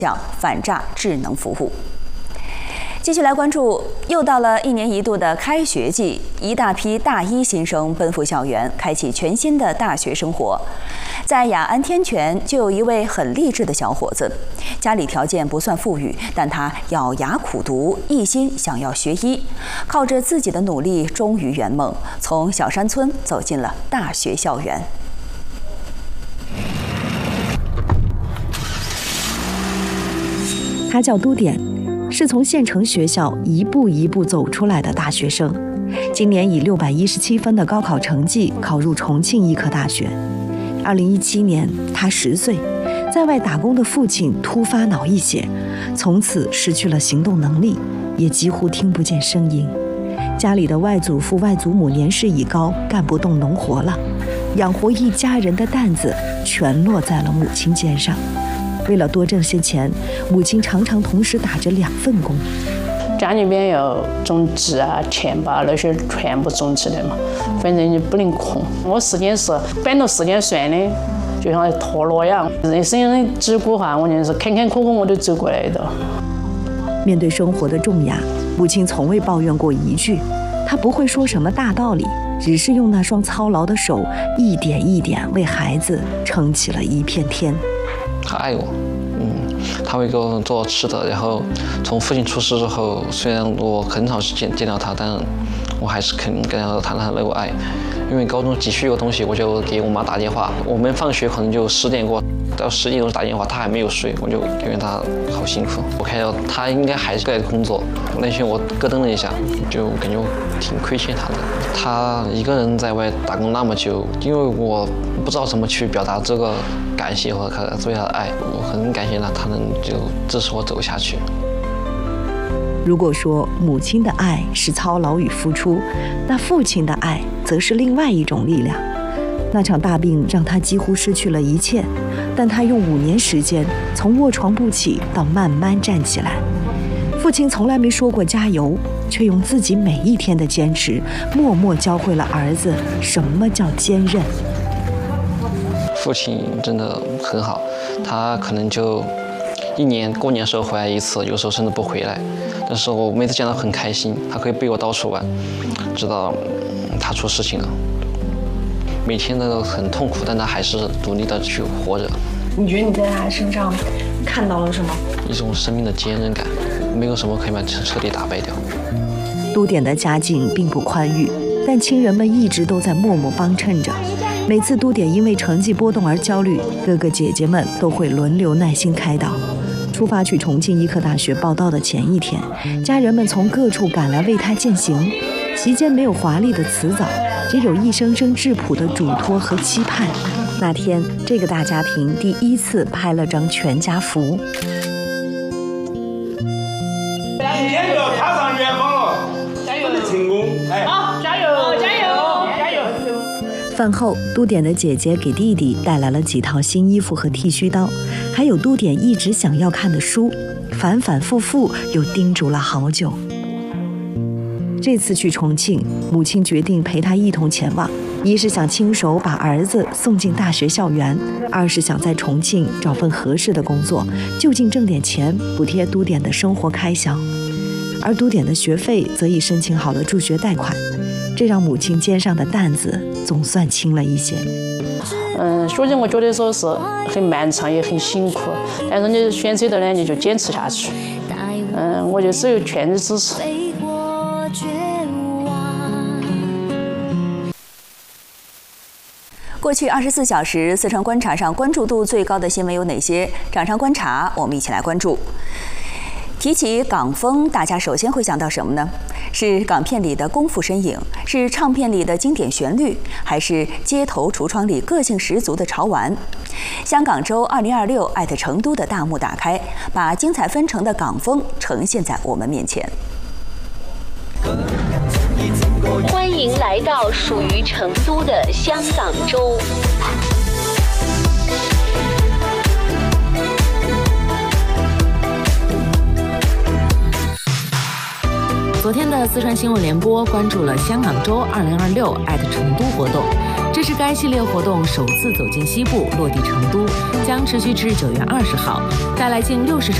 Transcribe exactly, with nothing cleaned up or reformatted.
向反诈智能服务。继续来关注，又到了一年一度的开学季，一大批大一新生奔赴校园，开启全新的大学生活。在雅安天泉，就有一位很励志的小伙子，家里条件不算富裕，但他咬牙苦读，一心想要学医，靠着自己的努力，终于圆梦，从小山村走进了大学校园。 他叫都点，是从县城学校一步一步走出来的大学生。今年以六百一十七分的高考成绩考入重庆医科大学。二零一七年，他十岁，在外打工的父亲突发脑溢血，从此失去了行动能力，也几乎听不见声音。家里的外祖父、外祖母年事已高，干不动农活了，养活一家人的担子全落在了母亲肩上。为了多挣些钱，母亲常常同时打着两份工。 家里面要种地啊、田吧，那些全部种起来嘛，反正就不能空。我时间是摆到时间算的，就像陀螺一样。人生的几股哈，我就是坎坎坷坷我都走过来的。 面对生活的重压，母亲从未抱怨过一句，她不会说什么大道理，只是用那双操劳的手，一点一点为孩子撑起了一片天。 他爱我，嗯，他会给我做吃的。然后从父亲出事之后，虽然我很少去见见到他，但我还是肯跟他谈他那个爱。因为高中急需一个东西，我就给我妈打电话。我们放学可能就十点过，到十一点钟打电话，他还没有睡，我就感觉他好辛苦。我看到他应该还是在工作，那天我咯噔了一下，就感觉挺亏欠他的。他一个人在外打工那么久，因为我不知道怎么去表达这个感谢和他对他的爱，我很感谢他，他能就支持我走下去。 如果说母亲的爱是操劳与付出，那父亲的爱则是另外一种力量。那场大病让他几乎失去了一切，但他用五年时间，从卧床不起到慢慢站起来。父亲从来没说过加油，却用自己每一天的坚持，默默教会了儿子什么叫坚韧。 父亲真的很好，他可能就一年过年的时候回来一次，有时候甚至不回来。但是我每次见到很开心，他可以背我到处玩，直到他出事情了。每天都很痛苦，但他还是努力的去活着。 你觉得你在他身上看到了什么？ 一种生命的坚韧感，没有什么可以把彻底打败掉。 都点的家境并不宽裕，但亲人们一直都在默默帮衬着。每次都点因为成绩波动而焦虑，哥哥姐姐们都会轮流耐心开导。出发去重庆医科大学报到的前一天，家人们从各处赶来为他饯行，席间没有华丽的辞藻，只有一声声质朴的嘱托和期盼。那天，这个大家庭第一次拍了张全家福。 今天就要踏上远方了，加油！成功！哎， 好，加油！加油！加油！ 饭后，都点的姐姐给弟弟带来了几套新衣服和剃须刀，还有都点一直想要看的书，反反复复又叮嘱了好久。这次去重庆，母亲决定陪他一同前往，一是想亲手把儿子送进大学校园，二是想在重庆找份合适的工作，就近挣点钱补贴都点的生活开销。而都点的学费则已申请好了助学贷款，这让母亲肩上的担子总算轻了一些。 嗯，学习我觉得说是很漫长也很辛苦，但是你选择的呢，你就坚持下去。嗯，我就只有全力支持。 过去二十四小时，四川观察上关注度最高的新闻有哪些？掌上观察，我们一起来关注。提起港风，大家首先会想到什么呢？是港片里的功夫身影，是唱片里的经典旋律，还是街头橱窗里个性十足的潮玩？香港周二零二六艾特成都的大幕打开，把精彩纷呈的港风呈现在我们面前。 欢迎来到属于成都的香港周。 昨天的四川新闻联播关注了香港周二零二六艾特成都活动， 这是该系列活动首次走进西部，落地成都，将持续至九月二十号，带来近六十场